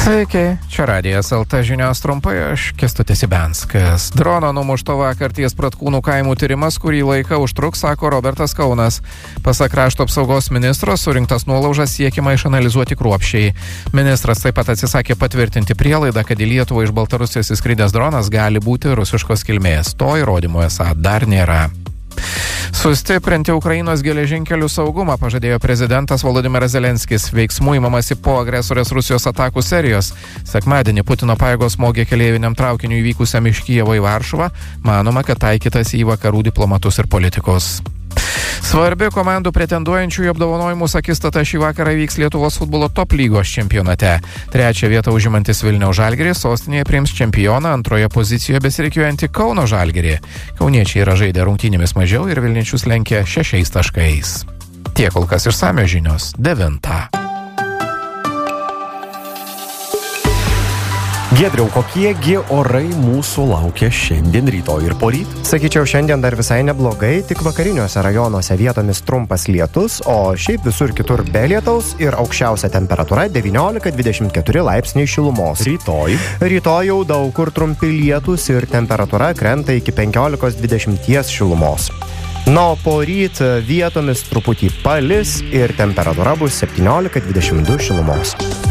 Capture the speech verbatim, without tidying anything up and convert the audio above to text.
Sveiki, čia Radijas L T žinios trumpai, aš Kęstutis Ibenskas. Drono numušto vakar ties Pratkūnų kaimų tyrimas kurį laiką užtruks, sako Robertas Kaunas. Pasak krašto apsaugos ministro, surinktas nuolaužas siekiama išanalizuoti kruopščiai. Ministras taip pat atsisakė patvirtinti prielaidą, kad į Lietuvą iš Baltarusijos įskridęs dronas gali būti rusiškos kilmės. To įrodymų esą dar nėra. Sustiprinti Ukrainos geležinkelių saugumą pažadėjo prezidentas Volodymyras Zelenskis. Veiksmų imamasi po agresorės Rusijos atakų serijos. Sekmadienį Putino pajėgos smogė keleiviniam traukiniu įvykusiam iš Kijevo į Varšuvą. Manoma, kad taikytas į vakarų diplomatus ir politikus. Svarbi komandų pretenduojančiųjų apdovanojimus akistata šį vakarą vyks Lietuvos futbolo top lygos čempionate. Trečią vietą užimantis Vilniaus Žalgiris sostinėje priims čempioną, antroje pozicijoje besirikiuojantį Kauno Žalgirį. Kauniečiai yra žaidę rungtynėmis mažiau ir vilniečius lenkia šešiais taškais. Tiek kol kas išsamios žinios devintą. Giedriau, kokiegi orai mūsų laukia šiandien, rytoj ir poryt? Sakyčiau, šiandien dar visai neblogai, tik vakariniuose rajonuose vietomis trumpas lietus, o šiaip visur kitur be lietaus ir aukščiausia temperatūra devyniolika dvidešimt keturi laipsniai šilumos. Rytoj? Rytoj jau daug kur trumpi lietus ir temperatūra krenta iki penkiolikos dvidešimt šilumos. Na, o poryt vietomis truputį palis ir temperatūra bus septyniolika dvidešimt du šilumos.